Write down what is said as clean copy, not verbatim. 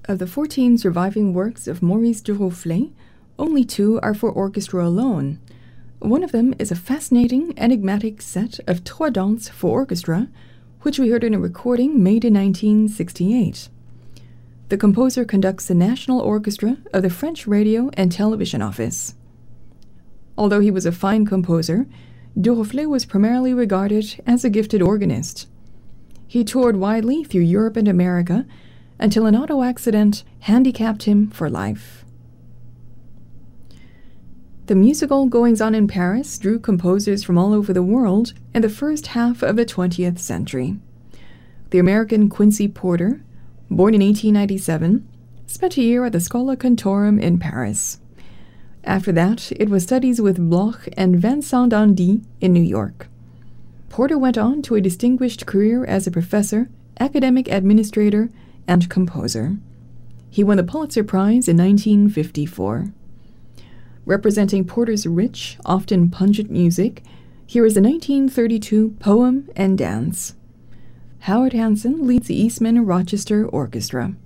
Of the 14 surviving works of Maurice Duruflé, only 2 are for orchestra alone. One of them is a fascinating, enigmatic set of trois danses for orchestra, which we heard in a recording made in 1968. The composer conducts the National Orchestra of the French Radio and Television Office. Although he was a fine composer, Duruflé was primarily regarded as a gifted organist. He toured widely through Europe and America until an auto accident handicapped him for life. The musical goings-on in Paris drew composers from all over the world in the first half of the 20th century. The American Quincy Porter, born in 1897, spent a year at the Schola Cantorum in Paris. After that, it was studies with Bloch and Vincent d'Indy in New York. Porter went on to a distinguished career as a professor, academic administrator, and composer. He won the Pulitzer Prize in 1954. Representing Porter's rich, often pungent music, here is the 1932 Poem and Dance. Howard Hanson leads the Eastman Rochester Orchestra.